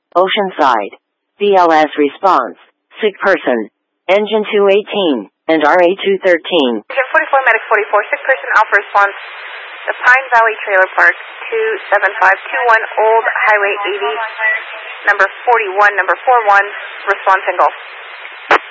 Oceanside. BLS response. Sick person. Engine 218 and RA 213. 44, Medic 44, sick person, Alpha response. The Pine Valley Trailer Park, 27521 Old Highway 80, number 41, number 41, response in Gulf.